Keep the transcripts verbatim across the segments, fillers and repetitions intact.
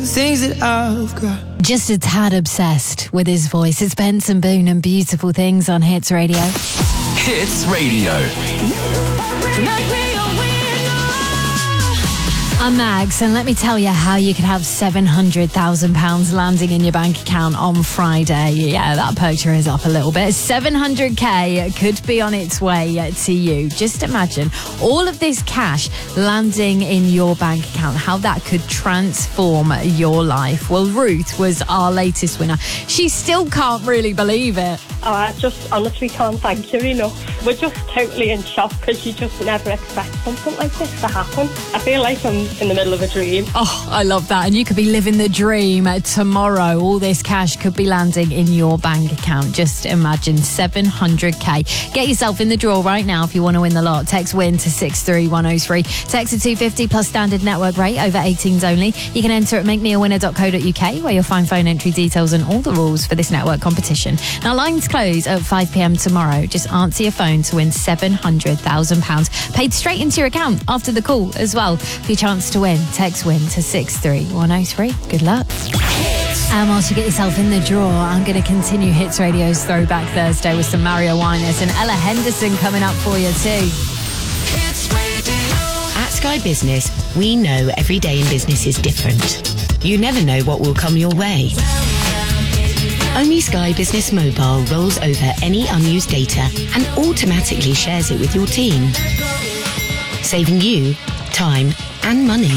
Things that I've got. Just a tad obsessed with his voice. It's Benson Boone and Beautiful Things on Hits Radio. Hits Radio. I'm Mags, and let me tell you how you could have seven hundred thousand pounds landing in your bank account on Friday. Yeah, that perked your ears up a little bit. seven hundred k could be on its way to you. Just imagine all of this cash landing in your bank account, how that could transform your life. Well, Ruth was our latest winner. She still can't really believe it. Oh, I just honestly can't thank you enough. We're just totally in shock because you just never expect something like this to happen. I feel like I'm in the middle of a dream. Oh, I love that. And you could be living the dream tomorrow. All this cash could be landing in your bank account. Just imagine seven hundred k. Get yourself in the draw right now if you want to win the lot. Text WIN to six three one oh three. Text to two fifty plus standard network rate, over eighteens only. You can enter at make me a winner dot co dot uk where you'll find phone entry details and all the rules for this network competition. Now, lines close at five p m tomorrow. Just answer your phone to win seven hundred thousand pounds paid straight into your account after the call as well. For your chance to win, text WIN to six three one oh three. Good luck. And whilst you get yourself in the draw, I'm going to continue Hits Radio's Throwback Thursday with some Mario Winans and Ella Henderson coming up for you too. At Sky Business, we know every day in business is different. You never know what will come your way. Only Sky Business Mobile rolls over any unused data and automatically shares it with your team, saving you time and money.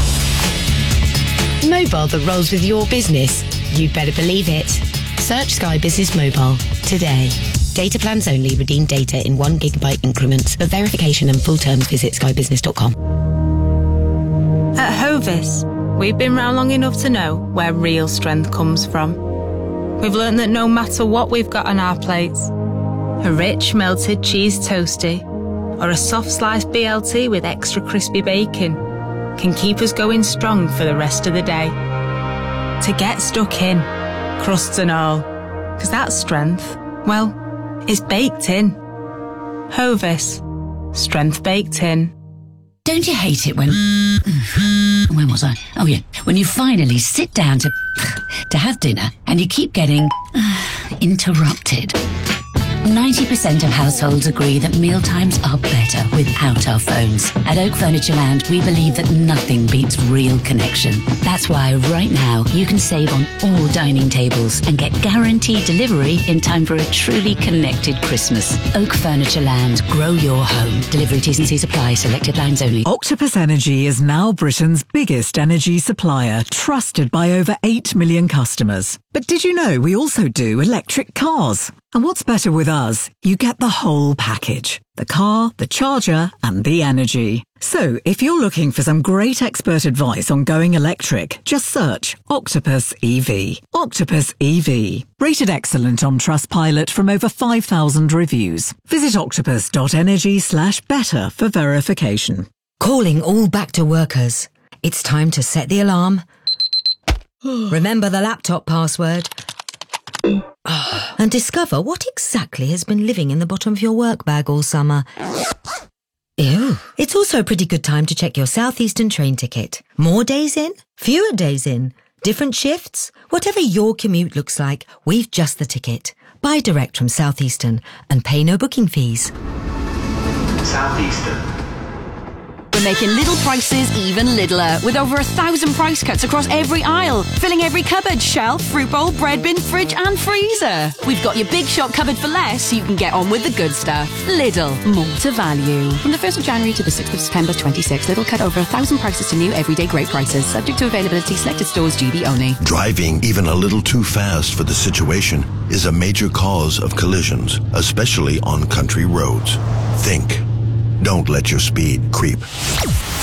Mobile that rolls with your business. You'd better believe it. Search Sky Business Mobile today. Data plans only. Redeem data in one gigabyte increments. For verification and full terms, visit sky business dot com. At Hovis, we've been round long enough to know where real strength comes from. We've learned that no matter what we've got on our plates, a rich melted cheese toastie or a soft sliced B L T with extra crispy bacon can keep us going strong for the rest of the day. To get stuck in, crusts and all, because that strength, well, is baked in. Hovis, strength baked in. Don't you hate it when... When was I? Oh, yeah. When you finally sit down to... to have dinner and you keep getting... interrupted. ninety percent of households agree that mealtimes are better without our phones. At Oak Furniture Land, we believe that nothing beats real connection. That's why right now you can save on all dining tables and get guaranteed delivery in time for a truly connected Christmas. Oak Furniture Land, grow your home. Delivery T's and C's apply, selected lines only. Octopus Energy is now Britain's biggest energy supplier, trusted by over eight million customers. But did you know we also do electric cars? And what's better with us? You get the whole package. The car, the charger, and the energy. So, if you're looking for some great expert advice on going electric, just search Octopus E V. Octopus E V. Rated excellent on Trustpilot from over five thousand reviews. Visit octopus dot energy slash better for verification. Calling all back to workers. It's time to set the alarm. Remember the laptop password. And discover what exactly has been living in the bottom of your work bag all summer. Ew. It's also a pretty good time to check your Southeastern train ticket. More days in? Fewer days in? Different shifts? Whatever your commute looks like, we've just the ticket. Buy direct from Southeastern and pay no booking fees. Southeastern. We're making little prices even littler, with over a thousand price cuts across every aisle, filling every cupboard, shelf, fruit bowl, bread bin, fridge and freezer. We've got your big shop covered for less, so you can get on with the good stuff. Lidl, more to value. From the first of January to the sixth of September twenty-six, Lidl cut over a thousand prices to new everyday great prices, subject to availability, selected stores, G B only. Driving even a little too fast for the situation is a major cause of collisions, especially on country roads. Think. Don't let your speed creep.